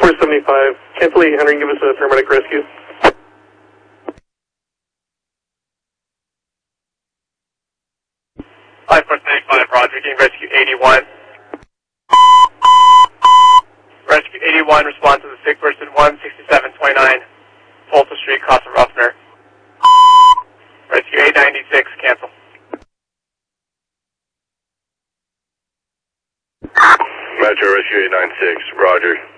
475. Cancel 800 and give us a paramedic rescue. Five 435, Roger, getting rescue 81. Rescue 81, respond to the sick person 16729, Folsom Street, Casa Ruffner. Rescue 896, cancel. Metro Rescue 896, Roger.